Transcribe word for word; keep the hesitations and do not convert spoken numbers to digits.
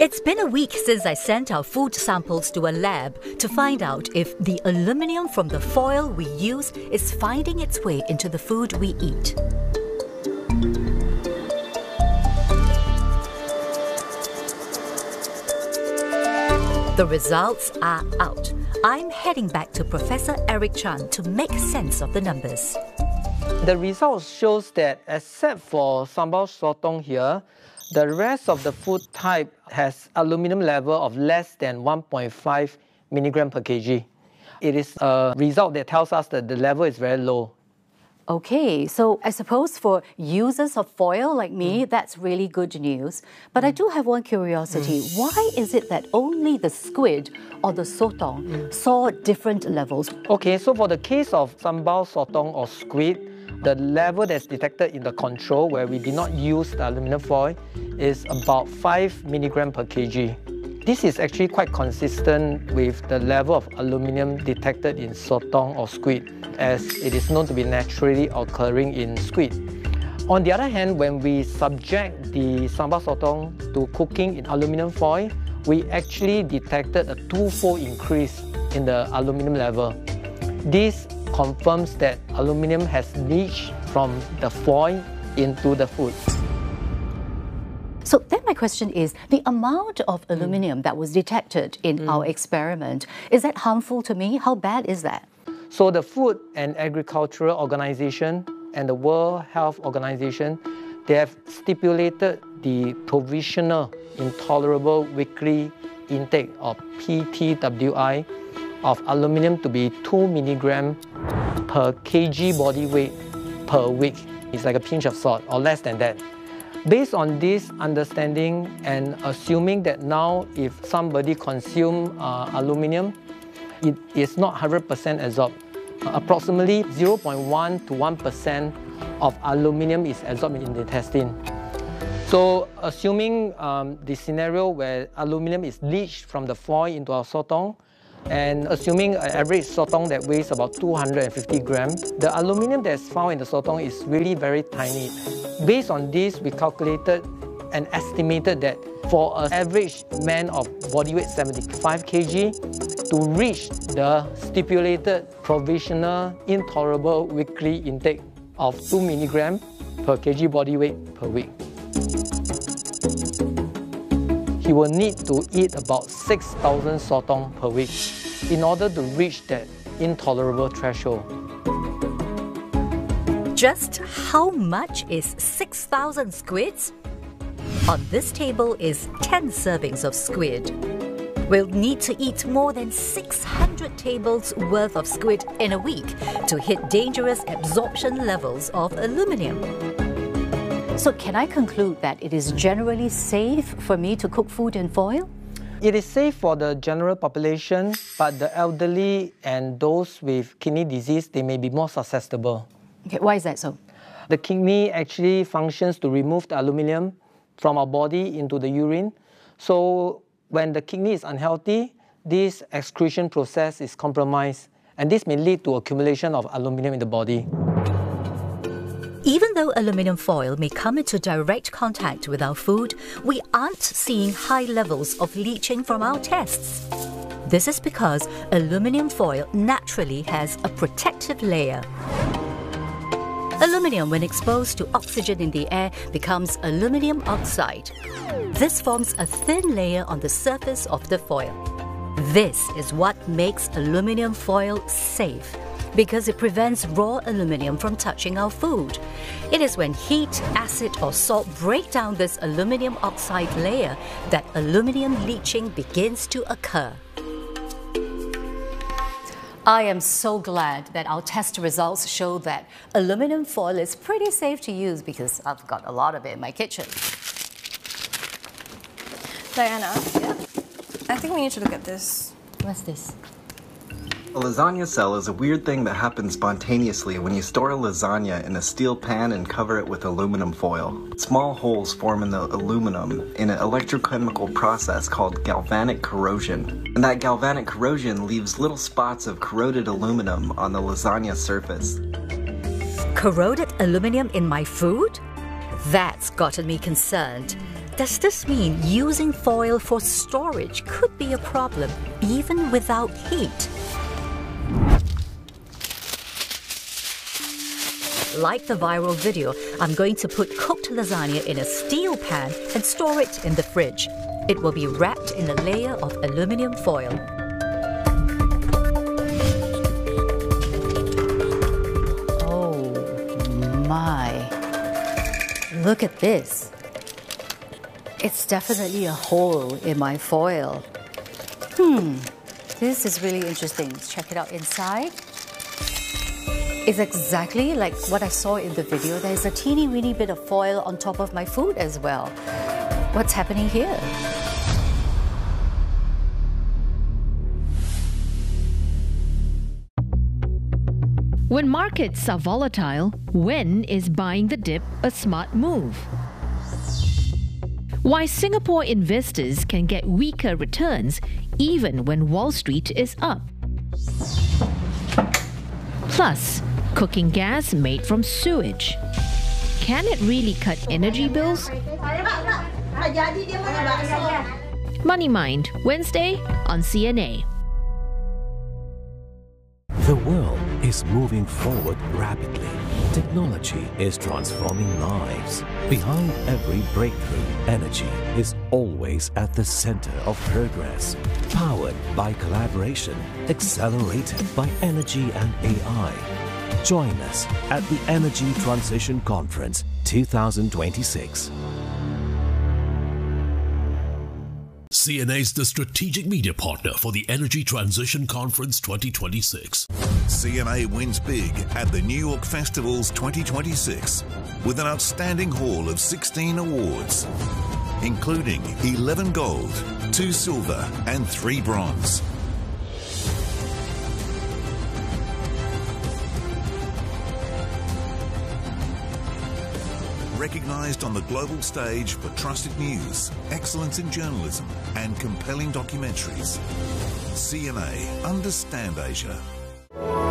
It's been a week since I sent our food samples to a lab to find out if the aluminium from the foil we use is finding its way into the food we eat. The results are out. I'm heading back to Professor Eric Chan to make sense of the numbers. The results shows that except for sambal sotong here, the rest of the food type has aluminum level of less than one point five milligram per kg. It is a result that tells us that the level is very low. Okay, so I suppose for users of foil like me, mm. that's really good news. But mm. I do have one curiosity. Mm. Why is it that only the squid or the sotong mm. saw different levels? Okay, so for the case of sambal sotong or squid, the level that's detected in the control, where we did not use the aluminum foil, is about five milligram per kg. This is actually quite consistent with the level of aluminum detected in sotong or squid, as it is known to be naturally occurring in squid. On the other hand, when we subject the sambal sotong to cooking in aluminum foil, we actually detected a twofold increase in the aluminum level. This confirms that aluminum has leached from the foil into the food. So then my question is, the amount of aluminium mm. that was detected in mm. our experiment, is that harmful to me? How bad is that? So the Food and Agricultural Organization and the World Health Organization, they have stipulated the provisional intolerable weekly intake, or P T W I, of aluminium to be two milligram per kg body weight per week. It's like a pinch of salt, or less than that. Based on this understanding and assuming that now if somebody consumes uh, aluminium, it is not one hundred percent absorbed. Uh, approximately zero point one to one percent of aluminium is absorbed in the intestine. So assuming um, the scenario where aluminium is leached from the foil into our sotong, and assuming an average sotong that weighs about two hundred fifty grams, the aluminium that's found in the sotong is really very tiny. Based on this, we calculated and estimated that for an average man of body weight seventy-five kilograms, to reach the stipulated provisional intolerable weekly intake of two milligrams per kg body weight per week, he will need to eat about six thousand sotong per week in order to reach that intolerable threshold. Just how much is six thousand squids? On this table is ten servings of squid. We'll need to eat more than six hundred tables worth of squid in a week to hit dangerous absorption levels of aluminium. So can I conclude that it is generally safe for me to cook food in foil? It is safe for the general population, but the elderly and those with kidney disease, they may be more susceptible. Okay, why is that so? The kidney actually functions to remove the aluminium from our body into the urine. So when the kidney is unhealthy, this excretion process is compromised, and this may lead to accumulation of aluminium in the body. Even though aluminium foil may come into direct contact with our food, we aren't seeing high levels of leaching from our tests. This is because aluminium foil naturally has a protective layer. Aluminium, when exposed to oxygen in the air, becomes aluminium oxide. This forms a thin layer on the surface of the foil. This is what makes aluminium foil safe, because it prevents raw aluminium from touching our food. It is when heat, acid or salt break down this aluminium oxide layer that aluminium leaching begins to occur. I am so glad that our test results show that aluminium foil is pretty safe to use, because I've got a lot of it in my kitchen. Diana, yeah? I think we need to look at this. What's this? A lasagna cell is a weird thing that happens spontaneously when you store a lasagna in a steel pan and cover it with aluminum foil. Small holes form in the aluminum in an electrochemical process called galvanic corrosion. And that galvanic corrosion leaves little spots of corroded aluminum on the lasagna surface. Corroded aluminium in my food? That's gotten me concerned. Does this mean using foil for storage could be a problem even without heat? Like the viral video, I'm going to put cooked lasagna in a steel pan and store it in the fridge. It will be wrapped in a layer of aluminium foil. Oh my. Look at this. It's definitely a hole in my foil. Hmm, this is really interesting. Let's check it out inside. It's exactly like what I saw in the video. There's a teeny weeny bit of foil on top of my food as well. What's happening here? When markets are volatile, when is buying the dip a smart move? Why Singapore investors can get weaker returns even when Wall Street is up. Plus, cooking gas made from sewage. Can it really cut energy bills? Money Mind, Wednesday on C N A. The world is moving forward rapidly. Technology is transforming lives. Behind every breakthrough, energy is always at the center of progress. Powered by collaboration, accelerated by energy and A I. Join us at the Energy Transition Conference twenty twenty-six. C N A is the strategic media partner for the Energy Transition Conference twenty twenty-six. C N A wins big at the New York Festivals twenty twenty-six with an outstanding haul of sixteen awards, including eleven gold, two silver and three bronze. Recognized on the global stage for trusted news, excellence in journalism, and compelling documentaries. C N A, Understand Asia.